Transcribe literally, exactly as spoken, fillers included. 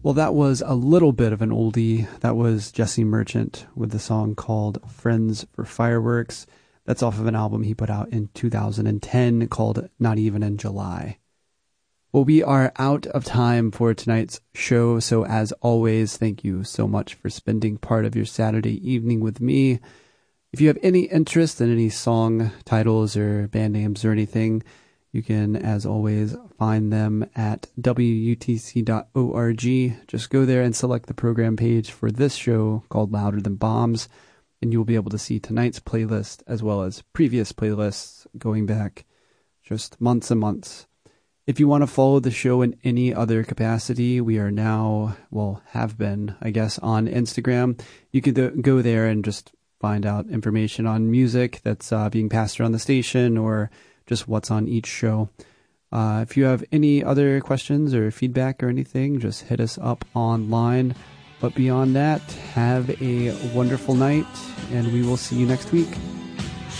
Well, that was a little bit of an oldie. That was Jesse Merchant with the song called Friends for Fireworks. That's off of an album he put out in two thousand ten called Not Even in July. Well, we are out of time for tonight's show, so as always, thank you so much for spending part of your Saturday evening with me. If you have any interest in any song titles or band names or anything, you can, as always, find them at W U T C dot org. Just go there and select the program page for this show called Louder Than Bombs, and you'll be able to see tonight's playlist as well as previous playlists going back just months and months. If you want to follow the show in any other capacity, we are now, well, have been, I guess, on Instagram. You could go there and just find out information on music that's uh, being passed around the station or just what's on each show. Uh, if you have any other questions or feedback or anything, just hit us up online. But beyond that, have a wonderful night, and we will see you next week.